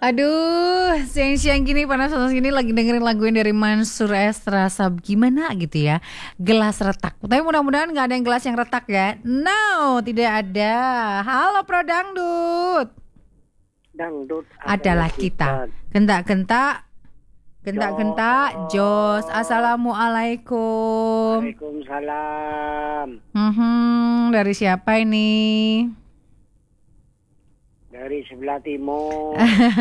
Aduh, siang-siang gini panas-panas gini lagi dengerin laguin dari Mansur S terasa gimana gitu ya. Gelas retak. Tapi mudah-mudahan nggak ada yang gelas yang retak ya. No, tidak ada. Halo Pro Dangdut. Dangdut adalah Adalah kita. kita. Gentak-gentak, gentak-gentak, Jos. Jos. Assalamualaikum. Waalaikumsalam. Dari siapa ini? Dari sebelah timur.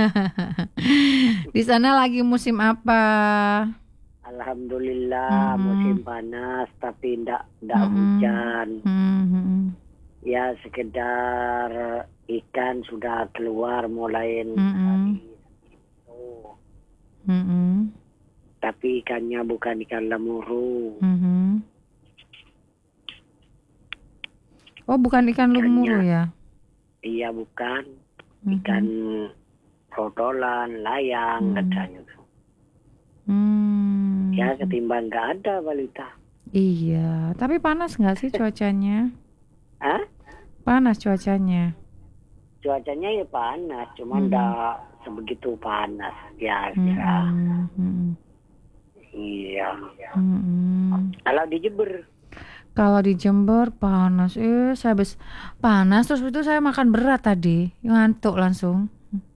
Di sana lagi musim apa? Alhamdulillah Mm-mm. musim panas tapi ndak Mm-mm. hujan. Mm-mm. Ya sekedar ikan sudah keluar mulai Mm-mm. hari itu. Mm-mm. Tapi ikannya bukan ikan lemuru. Mm-mm. Oh, bukan ikan lumuru Ikannya ya? iya bukan ikan Mhm. rodolan, layang Hmm. katanya. Ya Hmm. ketimbang nggak ada balita. Iya, tapi panas nggak sih cuacanya? Hah? Panas cuacanya. Cuacanya ya panas, cuma Mhm. nggak sebegitu panas ya kira. Mhm. Mhm. Iya. Mhm. Kalau di Jember, Kalau di Jember panas, saya panas terus itu saya makan berat tadi, ngantuk langsung.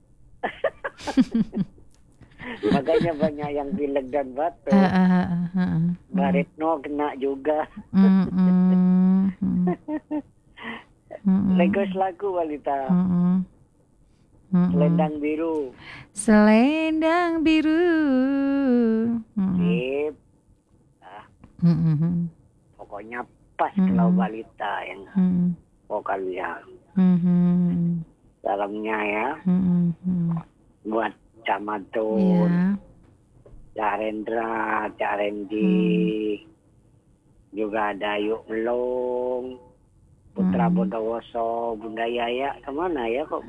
makanya banyak yang pilek dan batuk. Heeh, heeh, heeh, Mbak heeh. Retno kena juga. Mhm, mhm, Legos mhm, lagu balita. mhm, mhm. Selendang biru. Selendang biru. Mhm, Sip. Ah, mhm, pokoknya pas kalau mhm, balita yang mhm, vokalnya. mhm, Dalamnya ya, mhm, mhm. buat Cak Matun, Iya. Cak Rendra, Cak Mhm, Rendi, juga ada Yuk Melung, Putra mhm. Bondowoso, Bunda Yaya, kemana ya kok